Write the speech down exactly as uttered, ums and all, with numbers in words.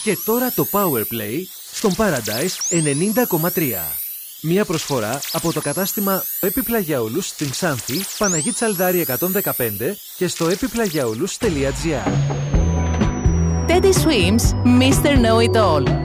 Και τώρα το Powerplay στον Paradise ενενήντα κόμμα τρία. Μια προσφορά από το κατάστημα Επιπλαγιαούλους στην Ξάνθη, Παναγή Τσαλδάρη εκατόν δεκαπέντε και στο επιπλαγιαούλους τελεία τζι άρ. Teddy Swims, μίστερ Know It All.